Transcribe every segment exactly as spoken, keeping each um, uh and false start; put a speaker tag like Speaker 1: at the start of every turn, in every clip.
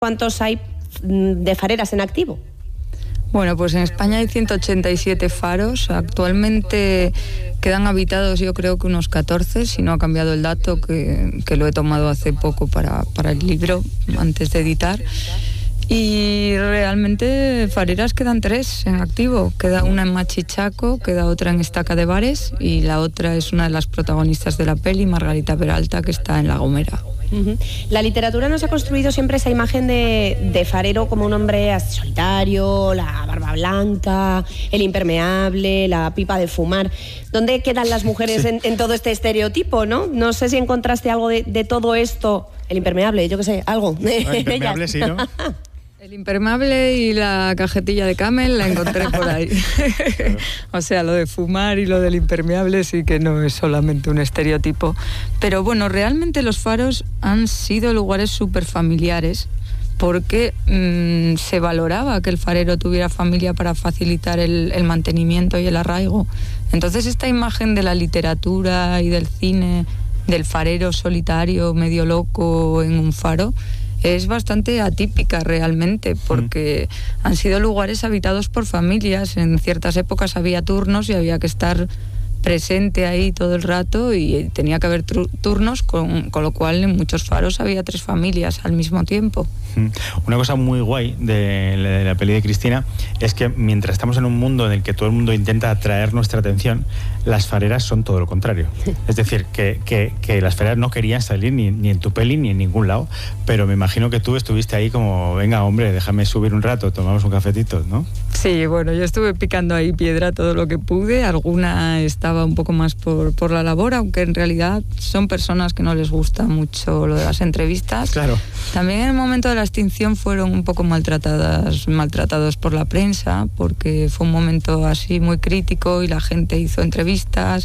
Speaker 1: ¿Cuántos hay de fareras en activo?
Speaker 2: Bueno, pues en España hay ciento ochenta y siete faros. Actualmente quedan habitados yo creo que unos catorce, si no ha cambiado el dato, que, que lo he tomado hace poco para, para el libro, antes de editar. Y realmente fareras quedan tres en activo. Queda una en Machichaco, queda otra en Estaca de Bares y la otra es una de las protagonistas de la peli, Margarita Peralta, que está en La Gomera.
Speaker 1: Uh-huh. La literatura nos ha construido siempre esa imagen de, de farero como un hombre solitario, la barba blanca, el impermeable, la pipa de fumar. ¿Dónde quedan las mujeres sí. en, en todo este estereotipo, no? No sé si encontraste algo de, de todo esto. El impermeable, yo qué sé, algo.
Speaker 3: El impermeable sí, ¿no?
Speaker 2: El impermeable y la cajetilla de Camel la encontré por ahí. O sea, lo de fumar y lo del impermeable sí que no es solamente un estereotipo. Pero bueno, realmente los faros han sido lugares súper familiares porque mmm, se valoraba que el farero tuviera familia para facilitar el, el mantenimiento y el arraigo. Entonces esta imagen de la literatura y del cine, del farero solitario, medio loco en un faro, es bastante atípica realmente, porque mm. han sido lugares habitados por familias. En ciertas épocas había turnos y había que estar presente ahí todo el rato y tenía que haber turnos, con, con lo cual en muchos faros había tres familias al mismo tiempo.
Speaker 3: Una cosa muy guay de la, de la peli de Cristina es que mientras estamos en un mundo en el que todo el mundo intenta atraer nuestra atención, las fareras son todo lo contrario. Es decir, que, que, que las fareras no querían salir ni, ni en tu peli ni en ningún lado, pero me imagino que tú estuviste ahí como, venga hombre, déjame subir un rato, tomamos un cafetito, ¿no?
Speaker 2: Sí, bueno, yo estuve picando ahí piedra todo lo que pude. Alguna estaba un poco más por, por la labor, aunque en realidad son personas que no les gusta mucho lo de las entrevistas.
Speaker 3: Claro.
Speaker 2: También en el momento de la extinción fueron un poco maltratadas, maltratados por la prensa, porque fue un momento así muy crítico y la gente hizo entrevistas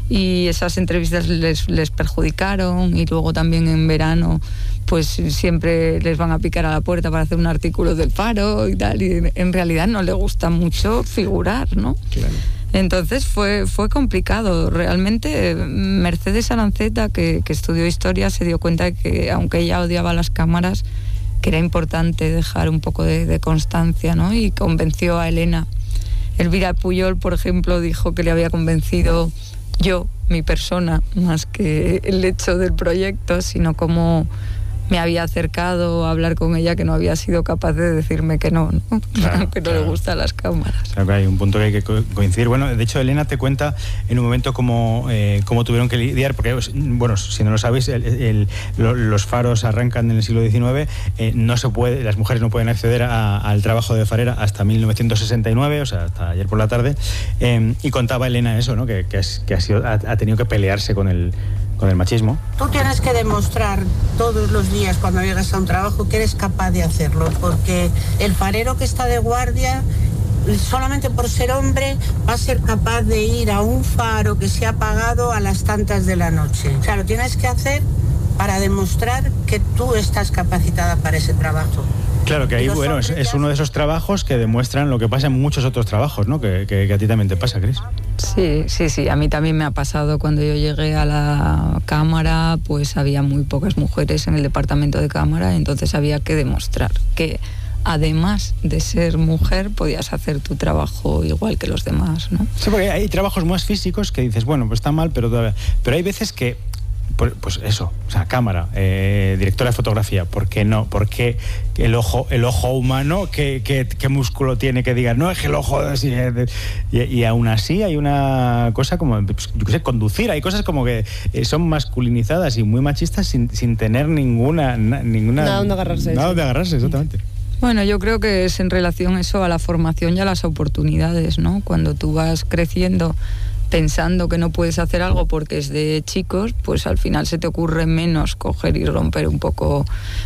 Speaker 2: y esas entrevistas les, les perjudicaron, y luego también en verano pues siempre les van a picar a la puerta para hacer un artículo del Faro y tal, y en realidad no le gusta mucho figurar, ¿no?
Speaker 3: Claro.
Speaker 2: Entonces fue, fue complicado. Realmente Mercedes Aranceta, que, que estudió historia, se dio cuenta de que aunque ella odiaba las cámaras, que era importante dejar un poco de, de constancia, ¿no? Y convenció a Elena. Elvira Puyol, por ejemplo, dijo que le había convencido yo, mi persona, más que el hecho del proyecto, sino como me había acercado a hablar con ella, que no había sido capaz de decirme que no, ¿no? Claro, que no claro. le gustan las cámaras.
Speaker 3: Claro que hay un punto que hay que coincidir. Bueno, de hecho, Elena te cuenta en un momento cómo, eh, cómo tuvieron que lidiar, porque, bueno, si no lo sabéis, el, el, los faros arrancan en el siglo diecinueve, eh, no se puede, las mujeres no pueden acceder a, al trabajo de farera hasta mil novecientos sesenta y nueve, o sea, hasta ayer por la tarde, eh, y contaba Elena eso, ¿no? Que, que, es, que ha, sido, ha, ha tenido que pelearse con el con el machismo.
Speaker 4: Tú tienes que demostrar todos los días cuando llegas a un trabajo que eres capaz de hacerlo, porque el farero que está de guardia, solamente por ser hombre, va a ser capaz de ir a un faro que se ha apagado a las tantas de la noche. O sea, lo tienes que hacer para demostrar que tú estás capacitada para ese trabajo.
Speaker 3: Claro, que ahí, bueno, es, es uno de esos trabajos que demuestran lo que pasa en muchos otros trabajos, ¿no? Que, que, que a ti también te pasa, Cris.
Speaker 2: Sí, sí, sí. A mí también me ha pasado. Cuando yo llegué a la cámara, pues había muy pocas mujeres en el departamento de cámara, entonces había que demostrar que, además de ser mujer, podías hacer tu trabajo igual que los demás, ¿no?
Speaker 3: Sí, porque hay trabajos más físicos que dices, bueno, pues está mal, pero todavía... Pero hay veces que... Pues eso, o sea, cámara, eh, directora de fotografía, ¿por qué no? Porque el ojo, el ojo humano, ¿qué, qué, qué músculo tiene que diga? No es que el ojo así, eh, y, y aún así hay una cosa como, pues, yo qué sé, conducir, hay cosas como que eh, son masculinizadas y muy machistas sin, sin tener ninguna, na, ninguna
Speaker 1: nada donde agarrarse.
Speaker 3: Nada donde agarrarse, exactamente.
Speaker 2: Bueno, yo creo que es en relación eso a la formación y a las oportunidades, ¿no? Cuando tú vas creciendo pensando que no puedes hacer algo porque es de chicos, pues al final se te ocurre menos coger y romper un poco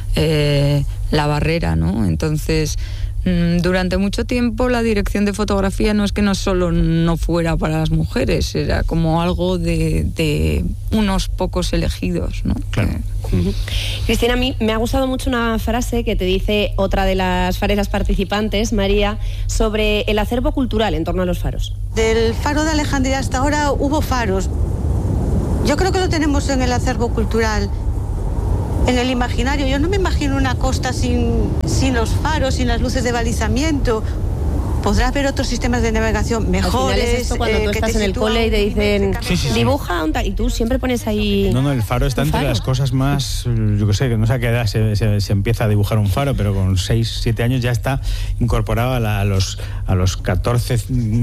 Speaker 2: eh, la barrera, ¿no? Entonces, mmm, durante mucho tiempo la dirección de fotografía no es que no solo no fuera para las mujeres, era como algo de, de unos pocos elegidos, ¿no?
Speaker 3: Claro.
Speaker 2: Que,
Speaker 1: Uh-huh. Cristina, a mí me ha gustado mucho una frase que te dice otra de las fareras participantes, María, sobre el acervo cultural en torno a los faros.
Speaker 5: Del faro de Alejandría hasta ahora hubo faros. Yo creo que lo tenemos en el acervo cultural. en el imaginario. Yo no me imagino una costa sin, sin los faros, sin las luces de balizamiento. Podrá haber otros sistemas de navegación mejores.
Speaker 1: Al final es esto cuando
Speaker 5: eh,
Speaker 1: tú
Speaker 5: que
Speaker 1: estás
Speaker 5: te
Speaker 1: en el
Speaker 5: sitúan
Speaker 1: cole y te
Speaker 5: un
Speaker 1: dicen,
Speaker 5: nivel de
Speaker 3: Sí, sí, sí.
Speaker 1: dibuja un tal, y tú siempre pones ahí...
Speaker 3: No, no, el faro está
Speaker 1: ¿Un
Speaker 3: entre
Speaker 1: faro?
Speaker 3: las cosas más, yo qué sé, que no sé a qué edad se, se, se empieza a dibujar un faro, pero con seis, siete años ya está incorporado a, la, a los a los catorce,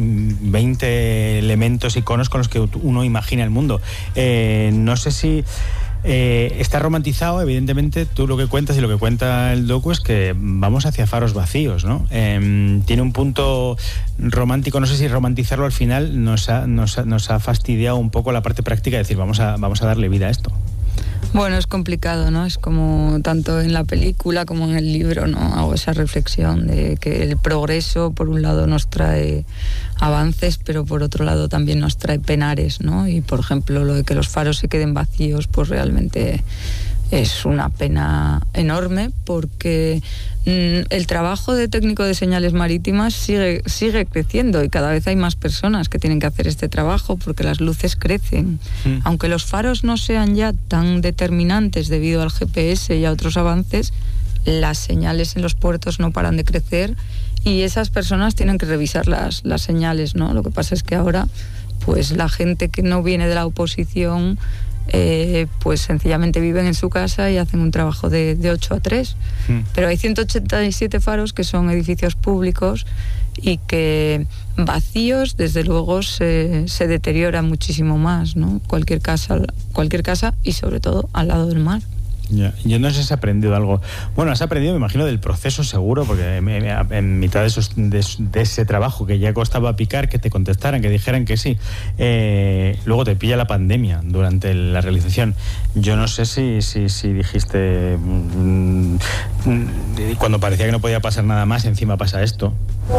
Speaker 3: veinte elementos, iconos con los que uno imagina el mundo. Eh, no sé si... Eh, está romantizado, evidentemente. Tú lo que cuentas y lo que cuenta el docu es que vamos hacia faros vacíos, ¿no? Eh, tiene un punto romántico, no sé si romantizarlo al final nos ha, nos ha, nos ha fastidiado un poco la parte práctica de decir vamos a, vamos a darle vida a esto.
Speaker 2: Bueno, es complicado, ¿no? Es como tanto en la película como en el libro, ¿no? Hago esa reflexión de que el progreso, por un lado, nos trae avances, pero por otro lado también nos trae penares, ¿no? Y, por ejemplo, lo de que los faros se queden vacíos, pues realmente es una pena enorme, porque mmm, el trabajo de técnico de señales marítimas sigue, sigue creciendo y cada vez hay más personas que tienen que hacer este trabajo porque las luces crecen. Mm. Aunque los faros no sean ya tan determinantes debido al G P S y a otros avances, las señales en los puertos no paran de crecer y esas personas tienen que revisar las, las señales, ¿no? Lo que pasa es que ahora, pues la gente que no viene de la oposición, Eh, pues sencillamente viven en su casa y hacen un trabajo de, de ocho a tres. Mm. Pero hay ciento ochenta y siete faros que son edificios públicos y que vacíos, desde luego, se, se deterioran muchísimo más, ¿no? Cualquier casa, cualquier casa y sobre todo al lado del mar.
Speaker 3: Ya. Yo no sé si has aprendido algo. Bueno, has aprendido, me imagino, del proceso seguro, porque en, en mitad de, esos, de, de ese trabajo que ya costaba picar, que te contestaran, que dijeran que sí. Eh, luego te pilla la pandemia durante la realización. Yo no sé si, si, si dijiste, mmm, mmm, cuando parecía que no podía pasar nada más, encima pasa esto.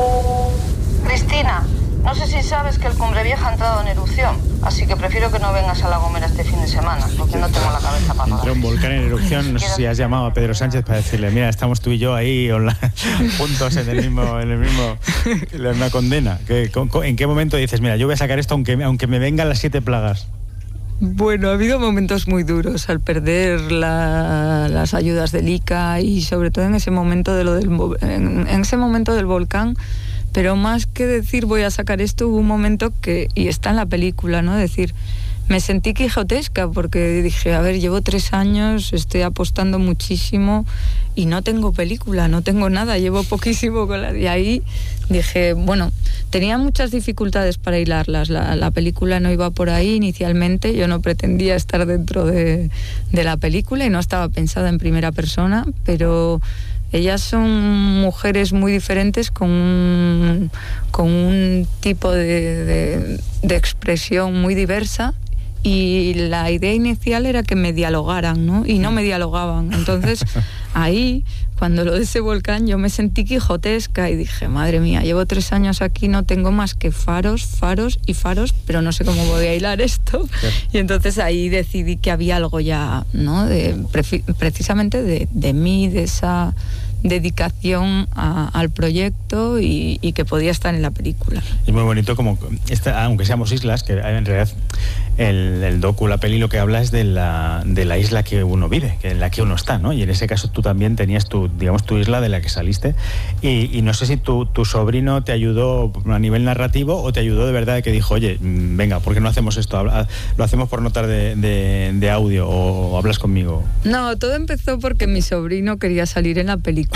Speaker 6: Cristina, no sé si sabes que el Cumbre Vieja ha entrado en erupción, así que prefiero que no vengas a La Gomera este fin de semana, porque no tengo la cabeza para nada.
Speaker 3: Entró un volcán en erupción, no sé si has llamado a Pedro Sánchez para decirle, mira, estamos tú y yo ahí online, juntos en el mismo, en el mismo, en una condena. ¿En qué momento dices, mira, yo voy a sacar esto aunque, aunque me vengan las siete plagas?
Speaker 2: Bueno, ha habido momentos muy duros al perder la, las ayudas del I C A y sobre todo en ese momento de lo del en, en ese momento del volcán. Pero más que decir voy a sacar esto, hubo un momento que, y está en la película, ¿no? Decir, me sentí quijotesca porque dije, a ver, llevo tres años, estoy apostando muchísimo y no tengo película, no tengo nada, llevo poquísimo con la... Y ahí dije, bueno, tenía muchas dificultades para hilarlas, la, la película no iba por ahí inicialmente, yo no pretendía estar dentro de, de la película y no estaba pensada en primera persona, pero... Ellas son mujeres muy diferentes con un, con un tipo de, de, de expresión muy diversa y la idea inicial era que me dialogaran, ¿no? Y no me dialogaban. Entonces, ahí, cuando lo de ese volcán, yo me sentí quijotesca y dije, madre mía, llevo tres años aquí, no tengo más que faros, faros y faros, pero no sé cómo voy a hilar esto. Y entonces ahí decidí que había algo ya, ¿no? De, pre- precisamente de, de mí, de esa dedicación a, al proyecto y, y que podía estar en la película.
Speaker 3: Es muy bonito como, esta, aunque seamos islas, que en realidad el, el docu, la peli, lo que habla es de la, de la isla que uno vive, que en la que uno está, ¿no? Y en ese caso tú también tenías tu, digamos, tu isla de la que saliste y, y no sé si tu, tu sobrino te ayudó a nivel narrativo o te ayudó de verdad, que dijo, oye, venga, ¿por qué no hacemos esto? Lo hacemos por notar de, de, de audio o hablas conmigo.
Speaker 2: No, todo empezó porque mi sobrino quería salir en la película.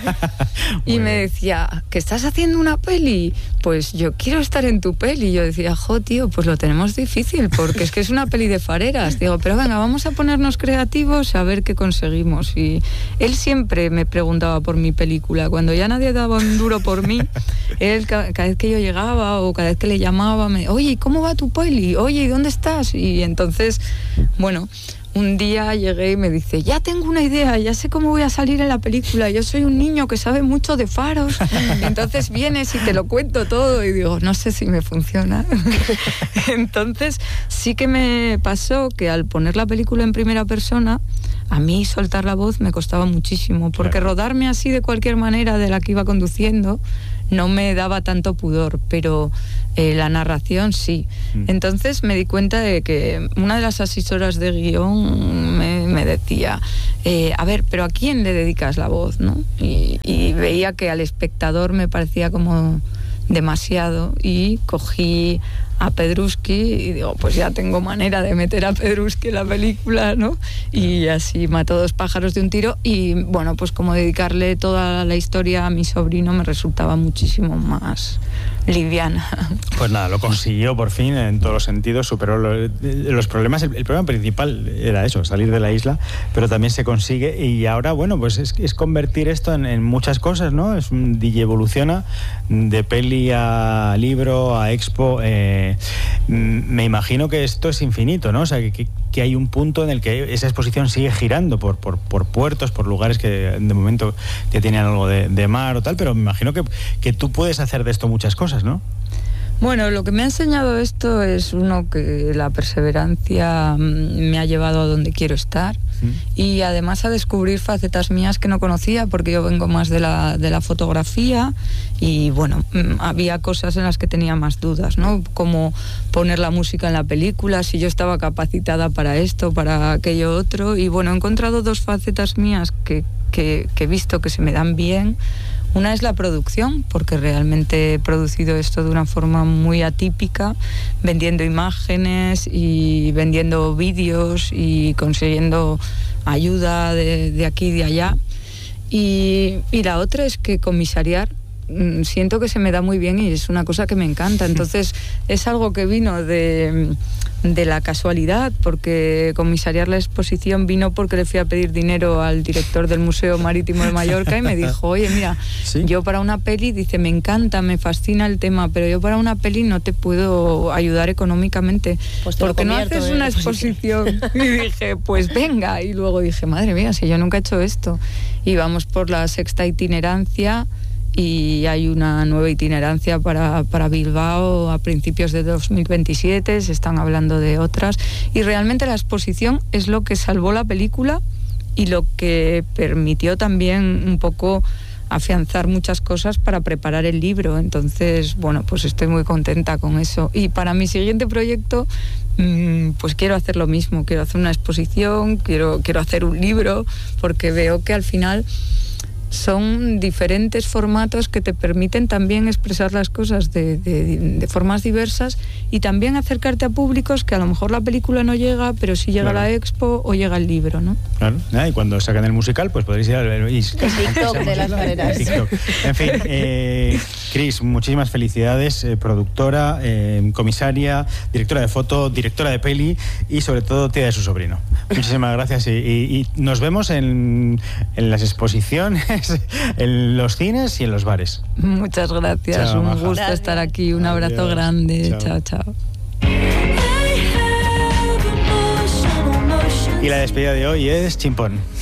Speaker 2: Y me decía, ¿que estás haciendo una peli? Pues yo quiero estar en tu peli. Y yo decía, jo, tío, pues lo tenemos difícil porque es que es una peli de fareras. Digo, pero venga, vamos a ponernos creativos a ver qué conseguimos. Y él siempre me preguntaba por mi película. Cuando ya nadie daba un duro por mí, él cada, cada vez que yo llegaba o cada vez que le llamaba, me, oye, ¿cómo va tu peli? Oye, ¿y dónde estás? Y entonces, bueno... Un día llegué y me dice, ya tengo una idea, ya sé cómo voy a salir en la película, yo soy un niño que sabe mucho de faros. Entonces vienes y te lo cuento todo y digo, no sé si me funciona. Entonces sí que me pasó que al poner la película en primera persona, a mí soltar la voz me costaba muchísimo, porque claro, rodarme así de cualquier manera de la que iba conduciendo no me daba tanto pudor, pero eh, la narración sí. Mm. Entonces me di cuenta de que una de las asesoras de guión me y me decía, eh, a ver, pero ¿a quién le dedicas la voz, no? Y, y veía que al espectador me parecía como demasiado y cogí a Pedrusky y digo, pues ya tengo manera de meter a Pedrusky en la película, ¿no? Y así mató dos pájaros de un tiro y bueno, pues como dedicarle toda la historia a mi sobrino me resultaba muchísimo más liviana.
Speaker 3: Pues nada, lo consiguió por fin en todos los sentidos, superó los, los problemas. El, el problema principal era eso, salir de la isla, pero también se consigue y ahora, bueno, pues es, es convertir esto en, en muchas cosas, ¿no? Es un D J evoluciona de peli a libro, a expo. Eh, me imagino que esto es infinito, ¿no? O sea, que, que hay un punto en el que esa exposición sigue girando por, por, por puertos, por lugares que de momento que tienen algo de, de mar o tal, pero me imagino que, que tú puedes hacer de esto muchas cosas, ¿no?
Speaker 2: Bueno, lo que me ha enseñado esto es, uno, que la perseverancia me ha llevado a donde quiero estar mm. y además a descubrir facetas mías que no conocía, porque yo vengo más de la, de la fotografía y bueno, había cosas en las que tenía más dudas, ¿no? Como poner la música en la película, si yo estaba capacitada para esto, para aquello otro, y bueno, he encontrado dos facetas mías que, que, que he visto que se me dan bien. Una es la producción, porque realmente he producido esto de una forma muy atípica, vendiendo imágenes y vendiendo vídeos y consiguiendo ayuda de, de aquí y de allá. Y, y la otra es que comisariar siento que se me da muy bien y es una cosa que me encanta. Entonces es algo que vino de, de la casualidad, porque comisariar la exposición vino porque le fui a pedir dinero al director del Museo Marítimo de Mallorca y me dijo, oye, mira, ¿sí? Yo para una peli, dice, me encanta, me fascina el tema, pero yo para una peli no te puedo ayudar económicamente, pues porque no haces una exposición. Y dije, pues venga. Y luego dije, madre mía, si yo nunca he hecho esto. Y vamos por la sexta itinerancia y hay una nueva itinerancia para, para Bilbao a principios de dos mil veintisiete, se están hablando de otras, y realmente la exposición es lo que salvó la película y lo que permitió también un poco afianzar muchas cosas para preparar el libro. Entonces, bueno, pues estoy muy contenta con eso. Y para mi siguiente proyecto, mmm, pues quiero hacer lo mismo, quiero hacer una exposición, quiero, quiero hacer un libro, porque veo que al final son diferentes formatos que te permiten también expresar las cosas de, de, de formas diversas y también acercarte a públicos que a lo mejor la película no llega, pero sí llega, claro, a la expo o llega el libro, ¿no?
Speaker 3: Claro, ah, y cuando sacan el musical, pues podréis ir al el
Speaker 1: TikTok de las fareras.
Speaker 3: En fin, eh, Cris, muchísimas felicidades, eh, productora, eh, comisaria, directora de foto, directora de peli y sobre todo tía de su sobrino. Muchísimas gracias y, y, y nos vemos en, en las exposiciones, en los cines y en los bares.
Speaker 2: Muchas gracias, chao, un maja. Gusto gracias. Estar aquí, un abrazo Adiós. Grande, chao, chao, chao.
Speaker 3: Y la despedida de hoy es Chimpón.